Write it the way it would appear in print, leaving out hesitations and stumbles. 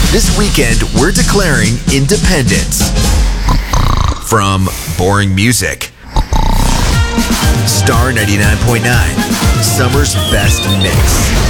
This weekend, we're declaring independence from boring music. Star 99.9, summer's best mix.